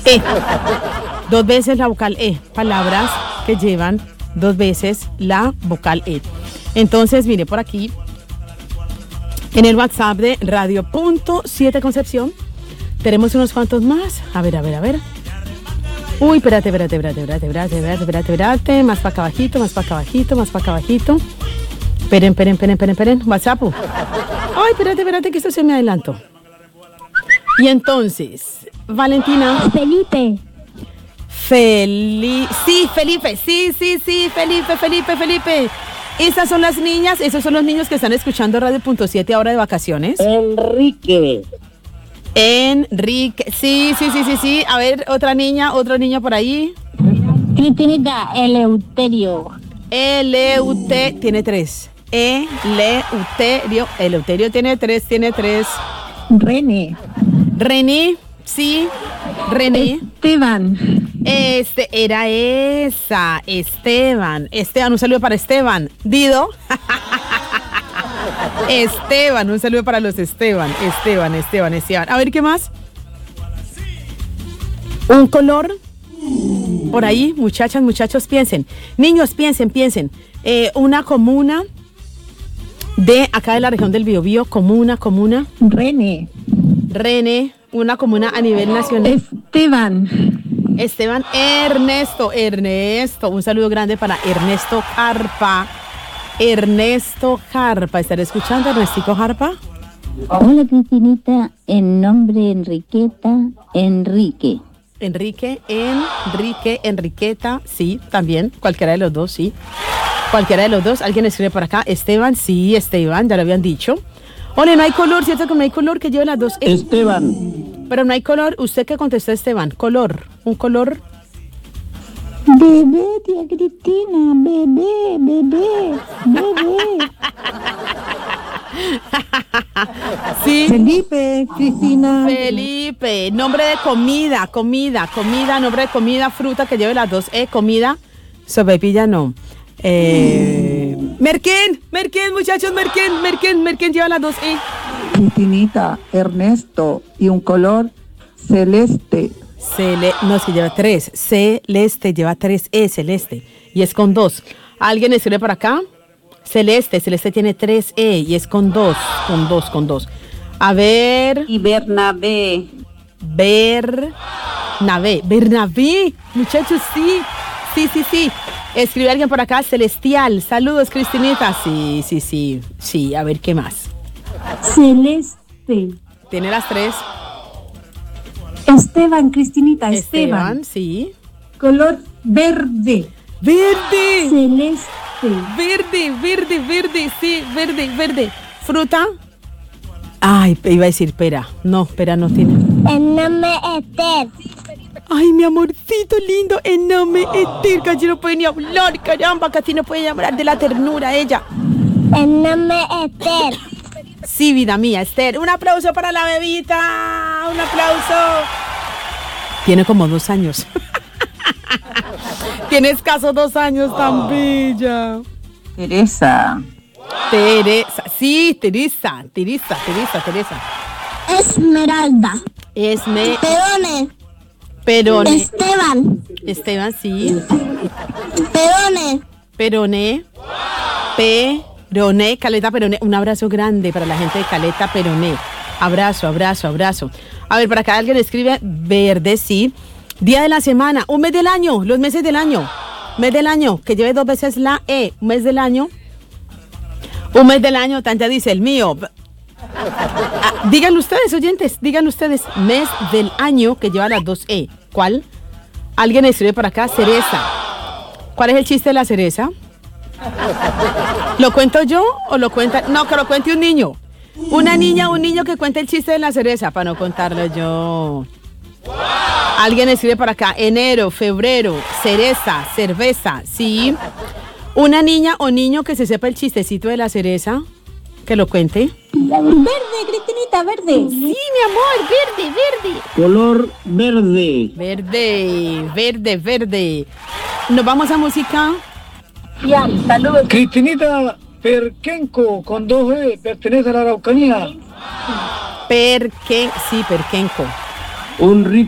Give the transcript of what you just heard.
E. 2 veces la vocal E. Palabras que llevan 2 veces la vocal E. Entonces, mire, por aquí, en el WhatsApp de Radio.7 Concepción, tenemos unos cuantos más. A ver. Uy, espérate. Más para acá abajito. Esperen. WhatsApp. Ay, espérate, que esto se me adelantó. Y entonces, Valentina. Felipe. Sí, Felipe. Esas son las niñas, esos son los niños que están escuchando Radio.7 ahora de vacaciones. Enrique, sí. A ver, otro niño por ahí. Cristinita, Eleuterio. Tiene 3. Eleuterio tiene 3. René, sí. René. Esteban. Era esa. Esteban, un saludo para Esteban. Dido. Esteban, un saludo para los Esteban. A ver, ¿qué más? Un color. Por ahí, muchachos, piensen. Niños, piensen. Una comuna de acá de la región del Biobío. Comuna. René. Una comuna a nivel nacional. Esteban. Ernesto. Un saludo grande para Ernesto Jarpa. ¿Estará escuchando, Ernestico Jarpa? Hola, Cristinita. En nombre Enriqueta, Enrique. Enriqueta, sí, también. Cualquiera de los dos, sí. Alguien escribe por acá. Esteban, sí, Esteban, ya lo habían dicho. Ole, no hay color, ¿cierto que no hay color que lleve las 2? Esteban. Pero no hay color. ¿Usted qué contestó, Esteban? Color. ¿Un color? Bebé, tía Cristina. Bebé. Sí. Felipe, Cristina. Felipe. Nombre de comida. Nombre de comida, fruta que lleve las 2 comida. Sopaipilla no. Merquén, muchachos, Merquén lleva las 2 Cristinita, Ernesto, y un color celeste. No, es que lleva 3. Celeste lleva 3 celeste. Y es con 2. ¿Alguien escribe por acá? Celeste tiene 3 y es con 2. A ver. Y Bernabé. Bernabé, muchachos, sí. Escribe alguien por acá, Celestial. Saludos, Cristinita. Sí. A ver, ¿qué más? Celeste. Tiene las 3. Esteban, Cristinita. Esteban, sí. Color verde. Celeste. Verde. ¿Fruta? Ay, iba a decir pera. No, pera no tiene. El nombre es Esther. Ay, mi amorcito lindo, enorme, Esther, casi no puede ni hablar, caramba, casi no puede hablar de la ternura ella. El nombre es Esther. Sí, vida mía, Esther. Un aplauso para la bebita, un aplauso. Tiene como 2 años. Tiene escasos 2 años, tan bella. Teresa. Sí, Teresa. Esmeralda. Perone. Esteban, sí. Perone. Caleta Perone. Un abrazo grande para la gente de Caleta Perone. Abrazo. A ver, por acá alguien escribe verde, sí. Día de la semana, un mes del año, los meses del año. Mes del año, que lleve 2 veces la E. Un mes del año, Tanta dice el mío. Díganlo ustedes, oyentes, mes del año que lleva las 2 E. ¿Cuál? Alguien escribe por acá, cereza. ¿Cuál es el chiste de la cereza? ¿Lo cuento yo o lo cuenta? No, que lo cuente un niño. Una niña o un niño que cuente el chiste de la cereza para no contarlo yo. Alguien escribe por acá, enero, febrero, cereza, cerveza, ¿sí? Una niña o niño que se sepa el chistecito de la cereza, que lo cuente. Verde, Cristinita, verde. Sí, mi amor, verde. Color verde. Verde. Nos vamos a música. Ya, saludos. Cristinita Perquenco, con 2 E, pertenece a la Araucanía. Perquenco. Un